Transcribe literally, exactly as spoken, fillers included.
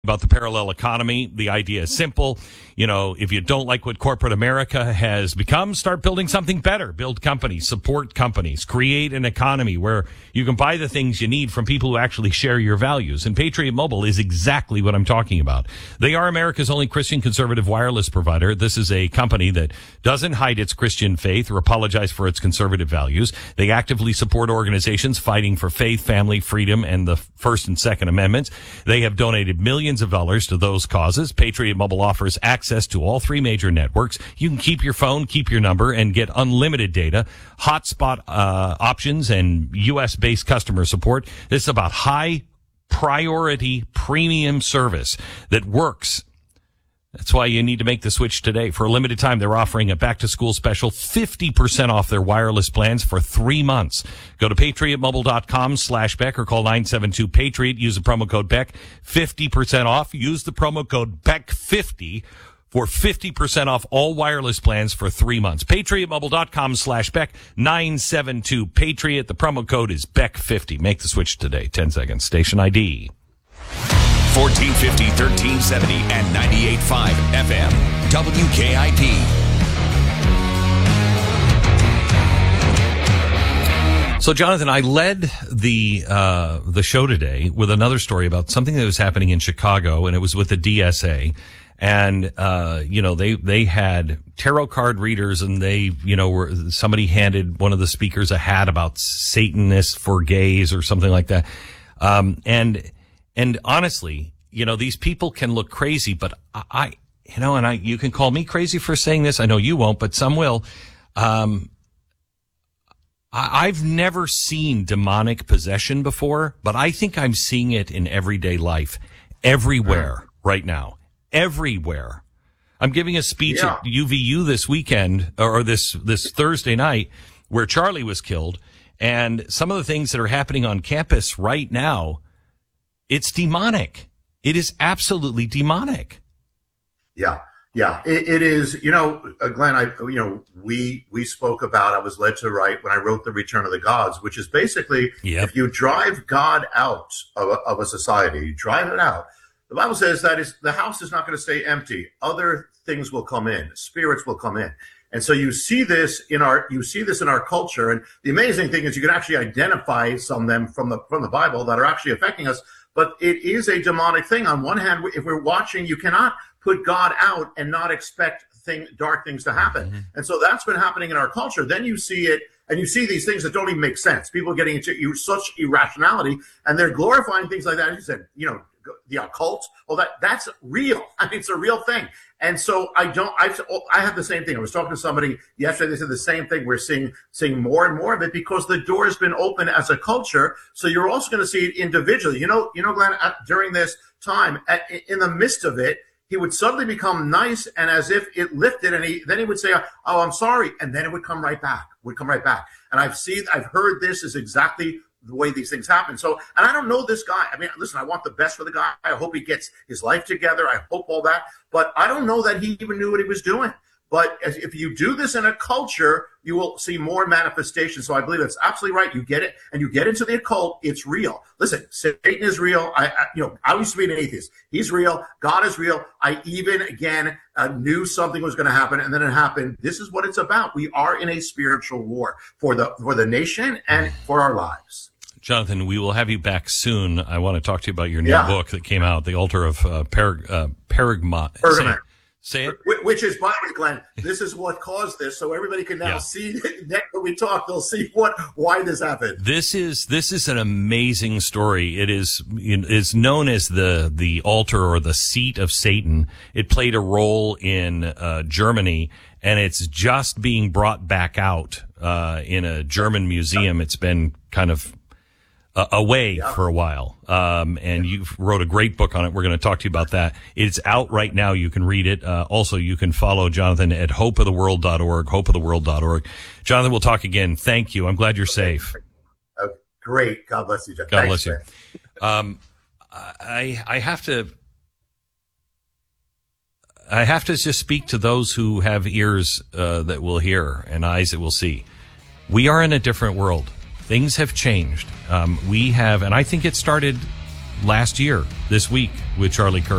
about the parallel economy. The idea is simple. You know, if you don't like what corporate America has become, start building something better. Build companies, support companies, create an economy where you can buy the things you need from people who actually share your values. And Patriot Mobile is exactly what I'm talking about. They are America's only Christian conservative wireless provider. This is a company that doesn't hide its Christian faith or apologize for its conservative values. They actively support organizations fighting for faith, family, freedom, and the First and Second Amendments. They have donated millions of dollars to those causes. Patriot Mobile offers access to all three major networks. You can keep your phone, keep your number, and get unlimited data, hotspot uh, options, and U S-based customer support. This is about high priority premium service that works. That's why you need to make the switch today. For a limited time, they're offering a back-to-school special, fifty percent off their wireless plans for three months. Go to patriotmobile.com slash Beck or call nine seven two Patriot. Use the promo code Beck, fifty percent off. Use the promo code Beck fifty for fifty percent off all wireless plans for three months. patriotmobile.com slash Beck, nine seven two Patriot. The promo code is Beck fifty. Make the switch today. ten seconds. Station I D. fourteen fifty, thirteen seventy, and ninety-eight point five F M. W K I P. So, Jonathan, I led the uh the show today with another story about something that was happening in Chicago, and it was with the D S A. And, uh, you know, they, they had tarot card readers, and they, you know, were, somebody handed one of the speakers a hat about Satanists for gays or something like that. Um, and, And honestly, you know, these people can look crazy, but I, you know, and I, you can call me crazy for saying this. I know you won't, but some will. Um, I, I've never seen demonic possession before, but I think I'm seeing it in everyday life, everywhere right now, everywhere. I'm giving a speech yeah. at U V U this weekend, or this, this Thursday night, where Charlie was killed. And some of the things that are happening on campus right now, it's demonic. It is absolutely demonic. Yeah, yeah, it, it is. You know, uh, Glenn, I, you know, we we spoke about. I was led to write when I wrote The Return of the Gods, which is basically yep. if you drive God out of a, of a society, you drive it out. The Bible says that is the house is not going to stay empty. Other things will come in. Spirits will come in. And so you see this in our you see this in our culture. And the amazing thing is you can actually identify some of them from the from the Bible that are actually affecting us. But it is a demonic thing. On one hand, if we're watching, you cannot put God out and not expect thing, dark things to happen. Mm-hmm. And so that's been happening in our culture. Then you see it, and you see these things that don't even make sense. People getting into such irrationality, and they're glorifying things like that. As you said, you know, the occult. Well, that that's real. I mean, it's a real thing. And so I don't. I I have the same thing. I was talking to somebody yesterday. They said the same thing. We're seeing seeing more and more of it because the door has been open as a culture. So you're also going to see it individually. You know, you know, Glenn. At, during this time, at, in the midst of it, he would suddenly become nice, and as if it lifted, and he then he would say, "Oh, I'm sorry," and then it would come right back. Would come right back. And I've seen, I've heard this is exactly the way these things happen. So, and I don't know this guy. I mean, listen, I want the best for the guy. I hope he gets his life together. I hope all that. But I don't know that he even knew what he was doing. But as, if you do this in a culture, you will see more manifestation. So I believe it's absolutely right. You get it, and you get into the occult. It's real. Listen, Satan is real. I, I you know, I used to be an atheist. He's real. God is real. I even, again, uh, knew something was going to happen, and then it happened. This is what it's about. We are in a spiritual war for the for the nation and for our lives. Jonathan, we will have you back soon. I want to talk to you about your new yeah. book that came out, The Altar of uh, Perg- uh, Pergamon. Pergamon. Say it. Which is, by the way, Glenn, this is what caused this. So everybody can now yeah. see, next when we talk, they'll see what, why this happened. This is, this is an amazing story. It is, it is known as the, the altar or the seat of Satan. It played a role in, uh, Germany, and it's just being brought back out, uh, in a German museum. It's been kind of, Uh, away yeah. for a while. Um, and you wrote a great book on it. We're going to talk to you about that. It's out right now. You can read it. Uh, also, you can follow Jonathan at hope of the world dot org, hope of the world dot org. Jonathan, we'll talk again. Thank you. I'm glad you're safe. Uh, great. God bless you, John. God Thanks, bless you. Um, I, I have to, I have to just speak to those who have ears, uh, that will hear and eyes that will see. We are in a different world. Things have changed. Um, we have, and I think it started last year, this week, with Charlie Kirk.